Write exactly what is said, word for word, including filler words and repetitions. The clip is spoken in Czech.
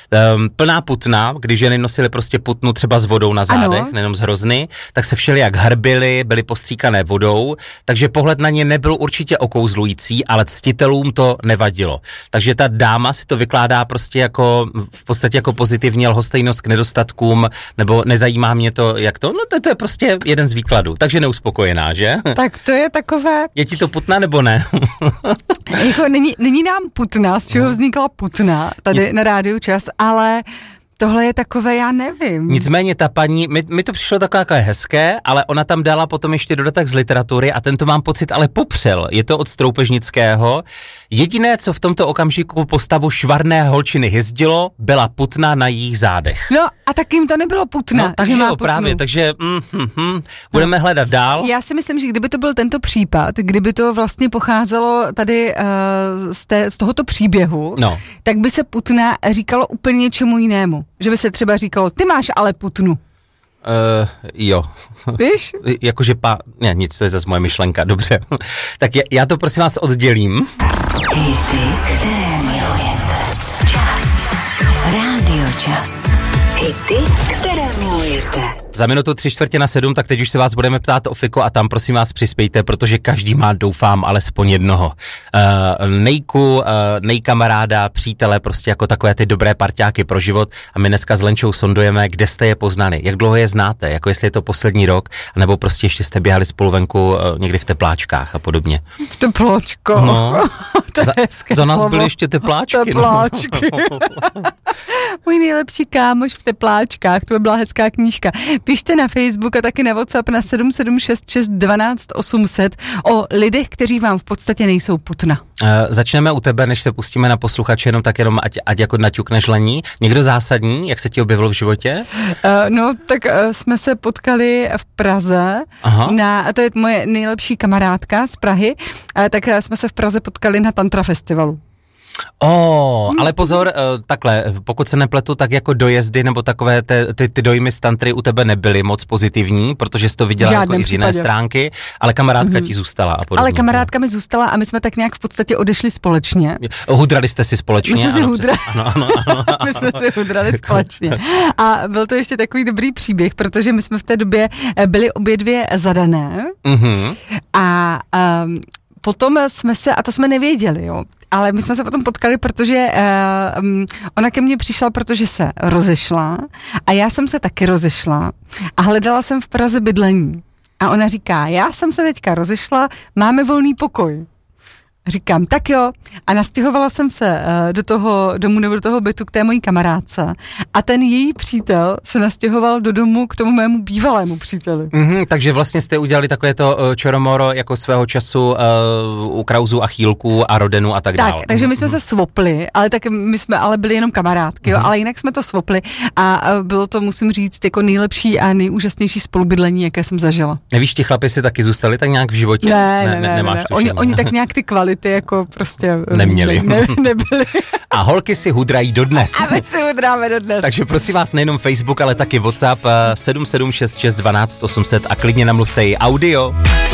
Um, plná putna, když ženy nosily prostě putnu třeba s vodou na zádech, ano. nejenom z hrozny, tak se všelijak hrbily, byly postříkané vodou, takže pohled na ně nebyl určitě okouzlující, ale ctitelům to nevadilo. Takže ta dáma si to vykládá prostě jako v podstatě jako pozitivně lhostejnost k nedostatkům, nebo nezajímá mě to, jak to, no to, to je prostě jeden z výkladů, takže neuspokojená, že? Tak to je takové... Je ti to putna nebo ne? Jako není, není nám putna, z čeho vznikla putna tady je... na Rádiu Čas, ale... Tohle je takové, já nevím. Nicméně ta paní, mi, mi to přišlo takové jako hezké, ale ona tam dala potom ještě dodatek z literatury a tento mám pocit ale popřel. Je to od Stroupežnického. Jediné, co v tomto okamžiku postavu švarné holčiny hyzdilo, byla putna na jejich zádech. No a tak jim to nebylo putna. No, takže jo, právě, takže mm, mm, mm, budeme no. hledat dál. Já si myslím, že kdyby to byl tento případ, kdyby to vlastně pocházelo tady uh, z, té, z tohoto příběhu, no. tak by se putna říkalo úplně něčemu jinému. Že by se třeba říkalo, ty máš ale putnu. Uh, jo. Víš? Jakože pa... Ne, nic, to je zase moje myšlenka, dobře. Tak já, já to prosím vás oddělím. Hity, které milujete. Čas. Rádio Čas. Hity, které milujete. Za minutu tři čtvrtě na sedm, tak teď už se vás budeme ptát o Fiko a tam prosím vás přispějte, protože každý má, doufám, alespoň jednoho. Uh, nejku, uh, nejkamaráda, přítele, prostě jako takové ty dobré parťáky pro život a my dneska s Lenčou sondujeme, kde jste je poznali, jak dlouho je znáte, jako jestli je to poslední rok, nebo prostě ještě jste běhali spolu venku uh, někdy v tepláčkách a podobně. V tepláčko. No, to je za, za nás byly ještě tepláčky. Tepláčky. No. Můj nejlepší kámoš v tepláčkách, to by byla hezká knížka. Pište na Facebook a taky na WhatsApp na sedm sedm šest šest dvanáct osm set o lidech, kteří vám v podstatě nejsou putna. Uh, začneme u tebe, než se pustíme na posluchače, jenom tak jenom ať, ať jako naťukneš Lení. Někdo zásadní, jak se ti objevilo v životě? Uh, no, tak uh, jsme se potkali v Praze, na, a to je moje nejlepší kamarádka z Prahy, uh, tak uh, jsme se v Praze potkali na Tantra festivalu. Oh, ale pozor, takhle, pokud se nepletu, tak jako dojezdy nebo takové ty, ty, ty dojmy z tantry u tebe nebyly moc pozitivní, protože jsi to viděla jako i z jiné stránky, ale kamarádka mm-hmm. ti zůstala a podobně. Ale kamarádka mi zůstala a my jsme tak nějak v podstatě odešli společně. Hudrali jste si společně? My jsme si ano, hudrali. Ano, ano, ano, ano. My jsme si hudrali společně. A byl to ještě takový dobrý příběh, protože my jsme v té době byli obě dvě zadané mm-hmm. a um, potom jsme se, a to jsme nevěděli, jo, ale my jsme se potom potkali, protože uh, um, ona ke mně přišla, protože se rozešla a já jsem se taky rozešla a hledala jsem v Praze bydlení. A ona říká, já jsem se teďka rozešla, máme volný pokoj. Říkám, tak jo. A nastěhovala jsem se uh, do toho domu nebo do toho bytu k té mojí kamarádce. A ten její přítel se nastěhoval do domu k tomu mému bývalému příteli. Mm-hmm, takže vlastně jste udělali takové to uh, čoromoro jako svého času uh, u Krauzu a Chýlku a Rodenu a tak, tak dále. Takže my jsme se svopli, ale tak my jsme ale byli jenom kamarádky, jo, mm-hmm. ale jinak jsme to svopli a uh, bylo to, musím říct, jako nejlepší a nejúžasnější spolubydlení, jaké jsem zažila. Nevíš, ti chlapi si taky zůstali tak nějak v životě? Ne, ne, ne, ne, ne, ne. Oni, oni tak nějak ty kvality jako prostě neměli. Ne, nebyli. A holky si hudrají dodnes. A my si hudráme dodnes. Takže prosím vás, nejenom Facebook, ale taky WhatsApp sedm sedm šest šest dvanáct osm set a klidně namluvte i audio.